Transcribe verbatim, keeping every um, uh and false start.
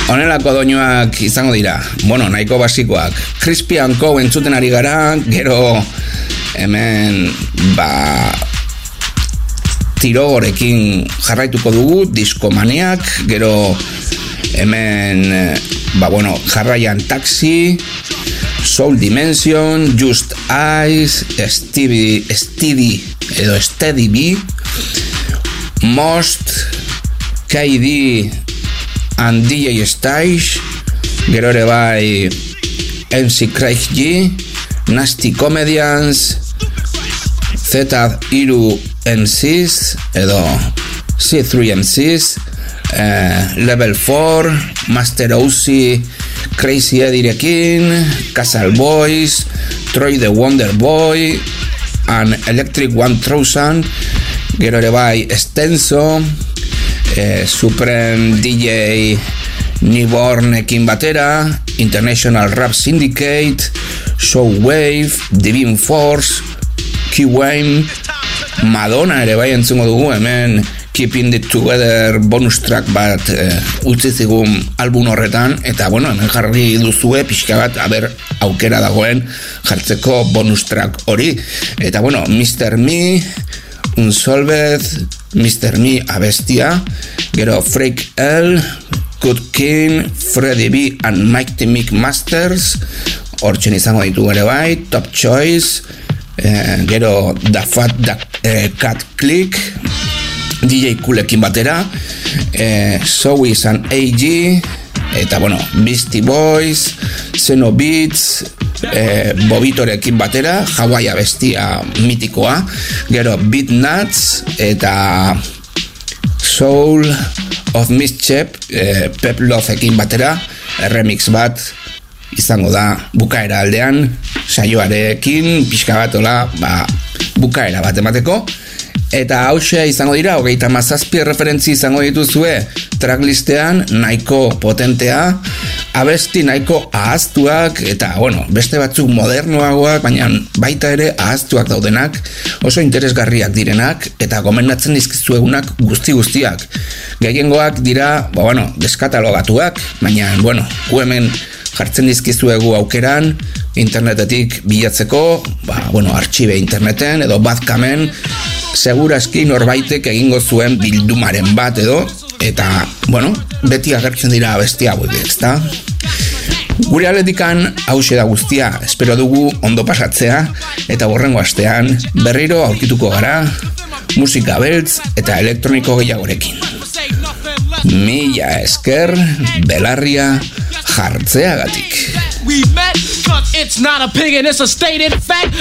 Honelako doinuak izango dira, bueno, nahiko basikoak. Crispy and Co entzuten ari gara, gero hemen, ba, tirogorekin jarraituko dugu, diskomaniak, gero hemen, ba, bueno, jarraian Taxi, Soul Dimension, Just Eyes, Stevie, Steady, edo Steady B, Most, K D and D J Styles, gero ere bai M C Craig G, Nasty Comedians, Z Iru M Cs edo C three M Cs, eh, Level four, Master Uzi, Crazy Edirekin, Castle Boys, Troy the Wonder Boy, and Electric one thousand, gero ere bai Stenzo, eh, Supreme D J Newbornekin batera, International Rap Syndicate, Showwave, Divine Force, Q-Wayne, Madonna ere bai entzungo dugu, hemen Keeping It Together bonus track bat eh, utzi zigun album horretan, eta bueno, hemen jarri duzue pixka bat, aber aukera dagoen jartzeko bonus track hori, eta bueno, mister Me, Unsolved, mister Me abestia, gero Freak L, Good King, Freddie B and Mighty Mick Masters, hortzen izango ditu ere bai, Top Choice, eh, gero Da Fat da, eh, Cat Click, D J Kulekin batera, eh, Sowis and A G, eta bueno, Beastie Boys, Zeno Beats, eh, Bobitorekin batera, Hawaii abestia mitikoa, gero Beat Nuts, eta Soul of Mischief, eh, Pep Loveekin batera, remix bat izango da bukaera aldean, saioarekin, pixka bat ola, ba, bukaera bat emateko. Eta hauxe izango dira, hogeita mazazpi referentzi izango dituzue tracklistean, nahiko potentea, abesti nahiko ahaztuak, eta bueno, beste batzuk modernoagoak, baina baita ere ahaztuak daudenak, oso interesgarriak direnak, eta gomendatzen dizkizuegunak guzti-guztiak. Gehiengoak dira, ba bueno, deskatalogatuak, baina, bueno, gu hemen jartzen dizkizuegu aukeran, internetetik bilatzeko, ba, bueno, artxibe interneten, edo Bandcampen, seguraski norbaitek egingo zuen bildumaren bat edo, eta, bueno, beti agertzen dira abesti hauek, ezta? Gure aletikan hauxe da guztia, espero dugu ondo pasatzea, eta borrengo astean berriro aurkituko gara, musika beltz eta elektroniko gehiagorekin. Mila esker, belarria jartzeagatik. We met, cause it's not a pig and it's a stated fact.